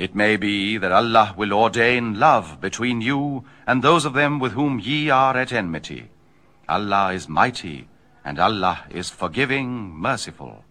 It may be that Allah will ordain love between you and those of them with whom ye are at enmity. Allah is mighty, and Allah is forgiving, merciful.